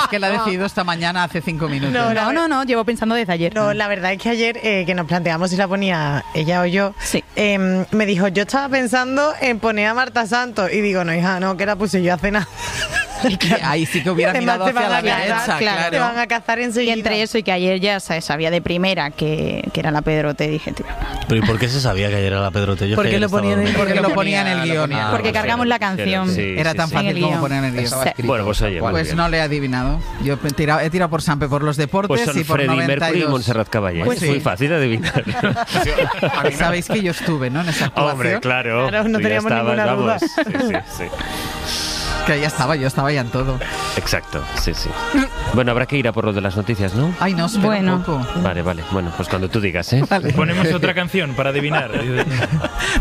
es que la he decidido esta mañana hace 5 minutos. No, llevo pensando desde ayer. No, la verdad es que ayer que nos planteamos si la ponía ella o yo, Sí. me dijo, yo estaba pensando en poner a Marta Santos. Y digo, no, hija, no, que la puse yo hace nada. Ahí sí que hubiera Además, mirado te van hacia la a cazar, derecha, claro. Te van a cazar Y enseguida. entre eso y que ayer ya se sabía de primera que era la Pedrote, dije, tío, Pero ¿y por qué se sabía que ayer era la Pedrote? Yo Porque es que lo ayer estaba ponían en- dormido. Porque lo ponía en el guión. porque cargamos la canción. Sí, Era tan sí. fácil En el como guión. poner en el guión. Estaba escrito. Bueno, pues oye, muy Pues bien. no le he adivinado. Yo he tirado por Sampe por los deportes Pues son y por Freddie 92. Mercury y Montserrat Caballé. Pues Es sí. muy fácil de adivinar. Sabéis que yo estuve, ¿no? En esa actuación. Hombre, claro. Claro, no Tú ya teníamos ninguna vamos. duda. Sí. Que ya estaba, yo estaba ya en todo. Exacto, sí. Bueno, habrá que ir a por lo de las noticias, ¿no? Ay, no, espera Bueno. un poco. Vale. Bueno, pues cuando tú digas, ¿eh? Ponemos otra canción para adivinar.